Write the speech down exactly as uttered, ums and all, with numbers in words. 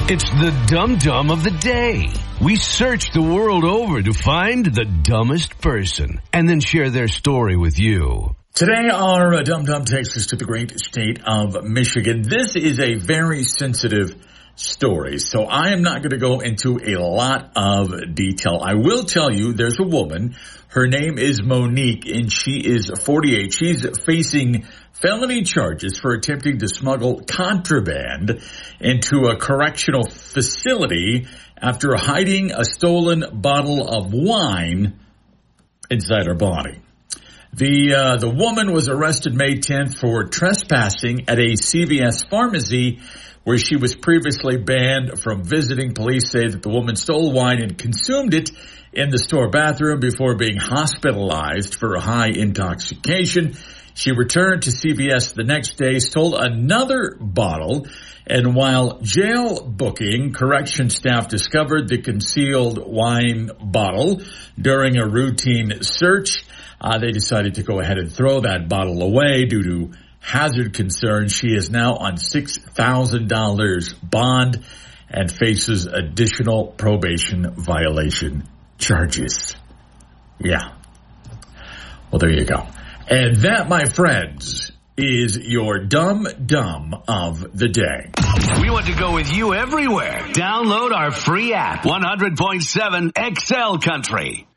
It's the Dum Dum of the Day. We search the world over to find the dumbest person and then share their story with you. Today, our uh, Dum Dum takes us to the great state of Michigan. This is a very sensitive story, so I am not going to go into a lot of detail. I will tell you there's a woman. Her name is Monique, and she is forty-eight. She's facing felony charges for attempting to smuggle contraband into a correctional facility after hiding a stolen bottle of wine inside her body. The uh, the woman was arrested May tenth for trespassing at a C V S pharmacy where she was previously banned from visiting. Police say that the woman stole wine and consumed it in the store bathroom before being hospitalized for a high intoxication. She returned to C V S the next day, stole another bottle, and while jail booking, correction staff discovered the concealed wine bottle during a routine search. Uh, they decided to go ahead and throw that bottle away due to hazard concerns. She is now on six thousand dollars bond and faces additional probation violation charges. Yeah. Well, there you go. And that, my friends, is your Dum Dum of the Day. We want to go with you everywhere. Download our free app, one hundred point seven X L Country.